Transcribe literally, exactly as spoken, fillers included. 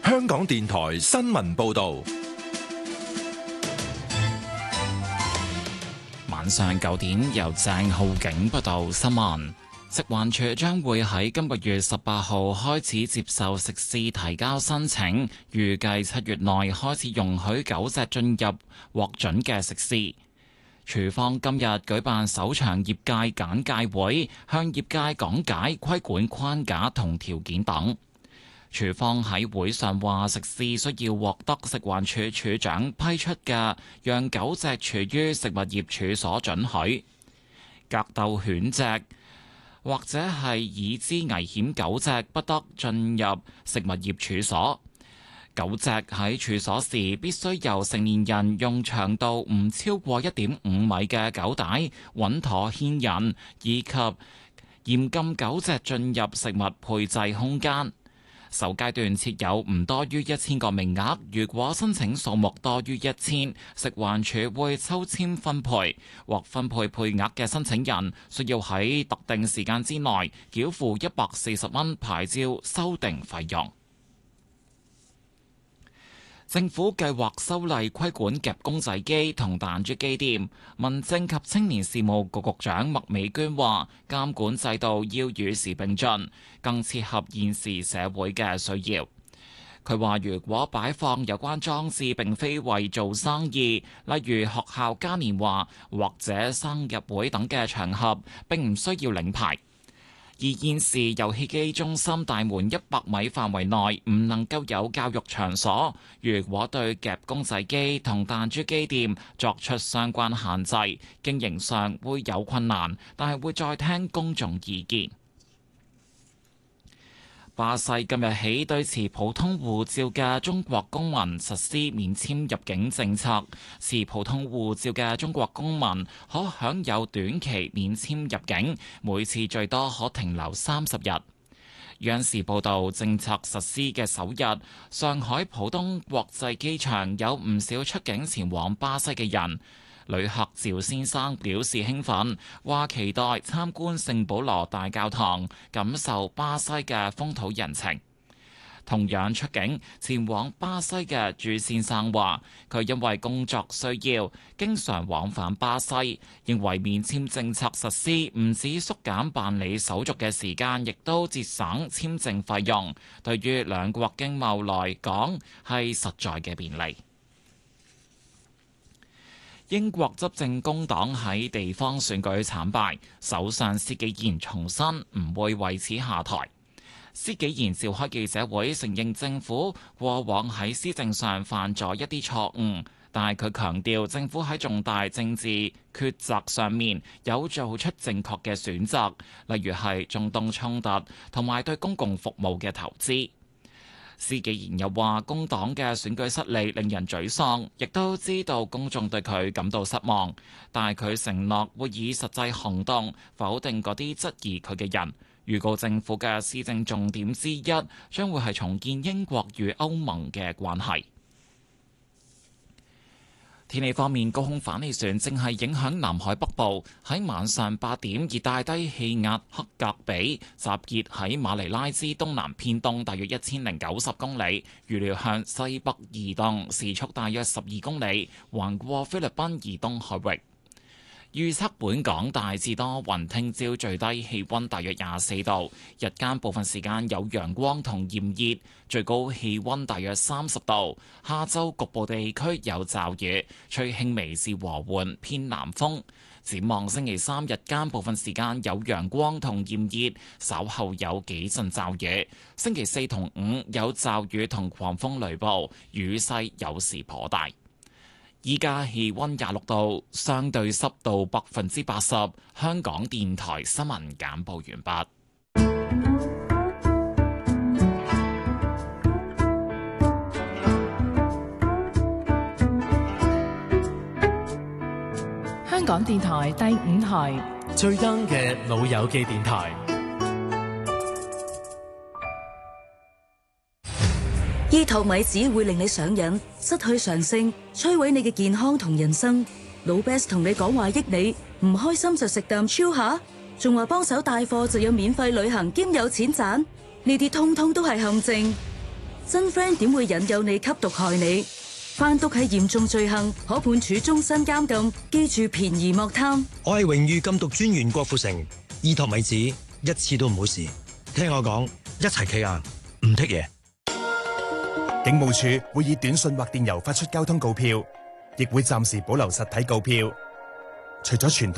香港電台新聞報道。 晚上九點，由鄭浩景報道新聞。食環署將會喺今個月十八號開始接受食肆提交申請，預計七月內開始容許狗隻進入獲准嘅食肆。署方今日舉辦首場業界簡介會，向業界講解規管框架同條件等。署方喺會上話，食肆需要獲得食環署署長批出嘅讓狗隻處於食物業處所准許。格鬥犬隻或者係已知危險狗隻不得進入食物業處所。狗隻喺處所時必須由成年人用長度唔超過一點五米嘅狗帶穩妥牽引，以及嚴禁狗隻進入食物配製空間。首階段設有唔多於一千個名額，如果申請數目多於一千，食環署會抽籤分配。獲分配配額嘅申請人需要喺特定時間之內繳付一百四十蚊牌照修訂費用。政府計劃修例規管夾公仔機同彈珠機店。民政及青年事務局局長麥美娟話，監管制度要與時並進，更切合現時社會嘅需要。佢話，如果擺放有關裝置並非為做生意，例如學校嘉年華或者生日會等嘅場合，並唔需要領牌。而現時遊戲機中心大門一百米範圍內唔能夠有教育場所，如果對夾公仔機同彈珠機店作出相關限制，經營上會有困難，但係會再聽公眾意見。巴西今日起對持普通護照嘅中國公民實施免簽入境政策，持普通護照嘅中國公民可享有短期免簽入境，每次最多可停留三十日。央視報道，政策實施嘅首日，上海浦東國際機場有唔少出境前往巴西嘅人。旅客趙先生表示興奮，話期待參觀聖保羅大教堂，感受巴西嘅風土人情。同樣出境前往巴西嘅朱先生話，佢因為工作需要，經常往返巴西，認為免簽政策實施唔止縮減辦理手續嘅時間，亦都節省簽證費用，對於兩國經貿來講係實在嘅便利。英國執政工黨喺地方選舉慘敗，首相施紀賢重申唔會為此下台。施紀賢召開記者會，承認政府過往喺施政上犯咗一啲錯誤，但係佢強調政府喺重大政治抉擇上面有做出正確嘅選擇，例如係中東衝突同埋對公共服務嘅投資。施紀賢又話，工黨嘅選舉失利令人沮喪，亦都知道公眾對佢感到失望，但係佢承諾會以實際行動否定嗰啲質疑佢嘅人。預告政府嘅施政重點之一將會係重建英國與歐盟嘅關係。天氣方面，高空反氣旋正係影響南海北部。喺晚上八點，熱帶低氣壓克格比集結喺馬尼拉之東南偏東，大約一千零九十公里，預料向西北移動，時速大約十二公里，橫過菲律賓以東海域。預測本港大致多雲，聽朝最低氣溫大約廿四度，日間部分時間有陽光同炎熱，最高氣溫大約三十度。下晝局部地區有驟雨，吹輕微至和緩偏南風。展望星期三日間部分時間有陽光同炎熱，稍後有幾陣驟雨。星期四同五有驟雨同狂風雷暴，雨勢有時頗大。依家氣溫廿六度，相對濕度百分之八十。香港電台新聞簡報完畢。 香港電台第五台最 young 嘅老友記電台。 醫托米只會令你上癮，失去常性，摧毀你嘅健康同人生。老 Best 同你講話益你，唔開心就食啖超下，仲話幫手帶貨就有免費旅行兼有錢賺，呢啲通通都係陷阱。 真 friend 點會引誘你吸毒害你？販毒係嚴重罪行，可判處終身監禁。記住便宜莫貪。 我係榮譽禁毒專員郭富城，依托米子一次都唔好試。聽我講，一齊企硬，唔剔嘢。 警務處會以短信或電郵發出交通告票，亦會暫時保留實體告票。除咗傳統